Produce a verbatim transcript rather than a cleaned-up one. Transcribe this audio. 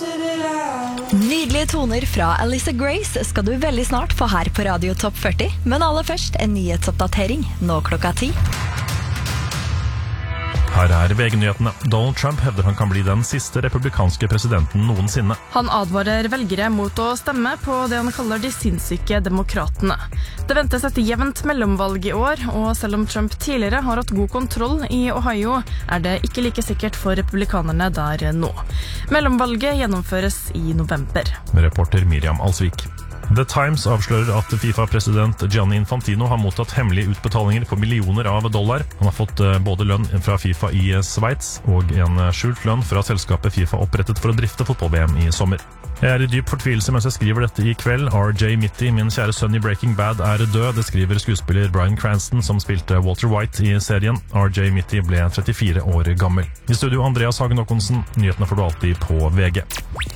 Nydelige toner fra Alyssa Grace skal du veldig snart få her på Radio Topp førti. Men aller først en nyhetsoppdatering, nå klokka ti. Her er V G-nyhetene. Donald Trump hevder han kan bli den siste republikanske presidenten noensinne. Han advarer velgere mot å stemme på det han kaller de sinnssyke demokratene. Det ventes et jevnt mellomvalg i år, og selv om Trump tidligere har hatt god kontroll i Ohio, er det ikke like sikkert for republikanerne der nå. Mellomvalget gjennomføres i november. Reporter Miriam Alsvik. The Times avslører at FIFA-president Gianni Infantino har mottatt hemmelige utbetalinger på millioner av dollar. Han har fått både lønn fra FIFA i Sveits og en skjult lønn fra selskapet FIFA opprettet for å drifte fotball-V M i sommer. Jeg er i dyp fortvilelse mens jeg skriver dette i kveld. R J Mitty, min kjære sønn i Breaking Bad, er død. Det skriver skuespiller Bryan Cranston, som spilte Walter White i serien. R J Mitty ble trettifire år gammel. I studio Andreas Hagen Håkonsen. Nyhetene får du alltid på V G.